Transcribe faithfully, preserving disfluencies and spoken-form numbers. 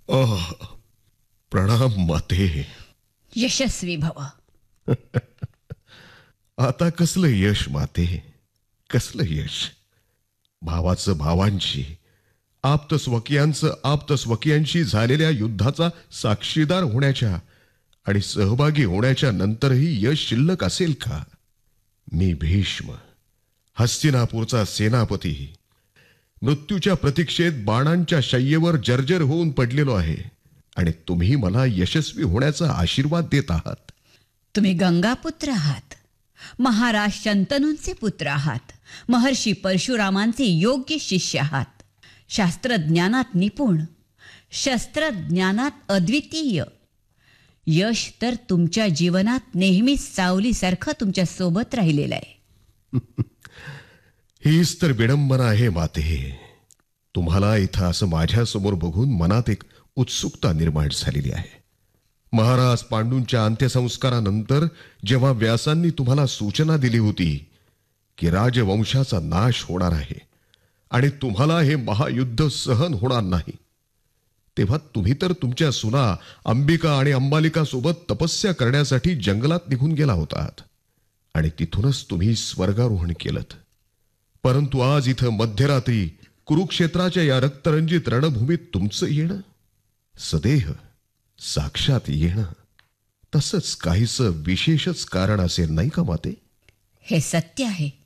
आह, प्रणाम माते. यशस्वी भव. आता कसलं यश माते, कसलं यश. भावाचं भावांशी, आप्तस्वकीयांचं आप्तस्वकीयांशी झालेल्या युद्धाचा साक्षीदार होण्याच्या आणि सहभागी होण्याच्या नंतरही यश शिल्लक असेल का? मी भीष्म, हस्तिनापूरचा सेनापती, मृत्यूच्या प्रतीक्षेत बाणांच्या शय्येवर जर्जर होऊन पडलेलो आहे आणि तुम्ही मला यशस्वी होण्याचा आशीर्वाद देत आहात. तुम्ही गंगापुत्र आहात, महाराज शंतनूंचे पुत्र आहात, महर्षी परशुरामांचे योग्य शिष्य आहात, शास्त्रज्ञानात निपुण, शस्त्रज्ञानात अद्वितीय. यश तर तुमच्या जीवनात नेहमीच सावलीसारखं तुमच्या सोबत राहिलेलं आहे. हीच तर विडंबना आहे माते. तुम्हाला इथं असं माझ्यासमोर बघून मनात एक उत्सुकता निर्माण झालेली आहे. महाराज पांडूंच्या अंत्यसंस्कारानंतर जेव्हा व्यासांनी तुम्हाला सूचना दिली होती की राजवंशाचा नाश होणार आहे आणि तुम्हाला हे महायुद्ध सहन होणार नाही, तेव्हा तुम्ही तर तुमच्या सुना अंबिका आणि अंबालिका सोबत तपस्या करण्यासाठी जंगलात निघून गेला होतात आणि तिथूनच तुम्ही स्वर्गारोहण केलंत. परंतु आज इथं मध्यरात्री कुरुक्षेत्राच्या या रक्तरंजित रणभूमीत तुमचं येणं, सदेह साक्षात येणं, तसंच काहीसं विशेषच कारण असेल नाही का माते? हे सत्य आहे.